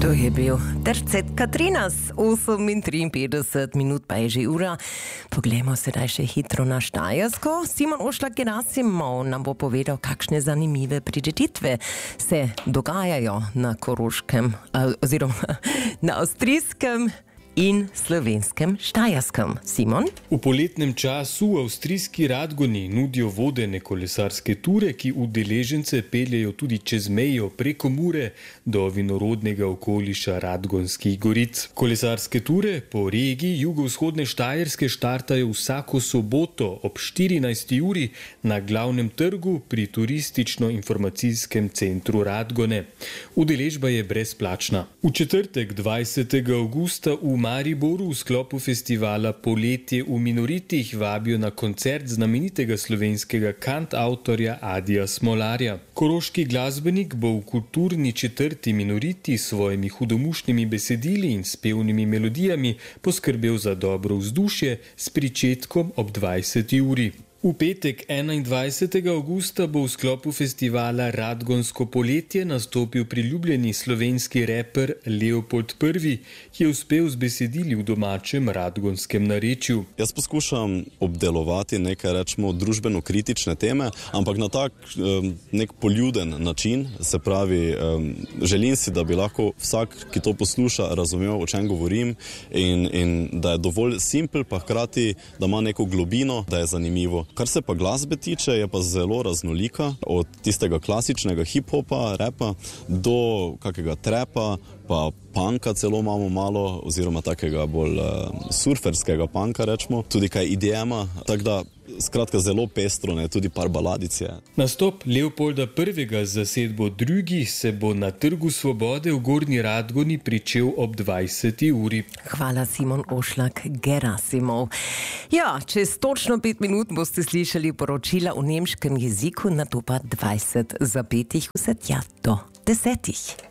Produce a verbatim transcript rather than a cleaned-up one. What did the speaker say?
To je bil tercet Katrinas, osem in triinpetdeset minut pa je že ura. Poglejmo sedaj še hitro na Štajersko. Simon Ošlak-Gerasimov nam bo povedal, kakšne zanimive prireditve se dogajajo na Koroškem, oziroma na avstrijskem in slovenskem Štajerskem. Simon? V poletnem času avstrijski Radgoni nudijo vodene kolesarske ture, ki udeležence peljejo tudi čez mejo preko Mure do vinorodnega okoliša Radgonskih goric. Kolesarske ture po regiji jugovzhodne Štajerske štartajo vsako soboto ob štirinajsti uri na glavnem trgu pri turistično-informacijskem centru Radgone. Udeležba je brezplačna. V četrtek dvajsetega avgusta v Mariboru v sklopu festivala Poletje v minoritih vabijo na koncert znamenitega slovenskega kantavtorja Adija Smolarja. Koroški glasbenik bo v kulturni četrti Minoriti s svojimi hudomušnimi besedili in spevnimi melodijami poskrbel za dobro vzdušje s pričetkom ob dvajseti uri. V petek enaindvajsetega avgusta bo v sklopu festivala Radgonsko poletje nastopil priljubljeni slovenski reper Leopold Prvi, ki je uspel z besedili v domačem radgonskem narečju. Jaz poskušam obdelovati nekaj, rečemo, družbeno kritične teme, ampak na tak nek poljuden način, se pravi, želim si, da bi lahko vsak, ki to posluša, razumel, o čem govorim in, in da je dovolj simpel, pa hkrati, da ima neko globino, da je zanimivo. Kar se pa glasbe tiče, je pa zelo raznolika, od tistega klasičnega hip-hopa, rapa, do kakega trepa, pa punka celo imamo malo, oziroma takega bolj uh, surferskega punka, rečemo, tudi kaj idejema, tako da skratka zelo pestro, ne, tudi par baladic je. Nastop Leopolda Prvega z zasedbo Drugi se bo na Trgu Svobode v Gornji Radgoni pričel ob dvajseti uri. Hvala, Simon Ošlak-Gerasimov. Ja, čez točno pet minut boste slišali poročila v nemškem jeziku, nato pa dvajset zapetih vse tja do desetih.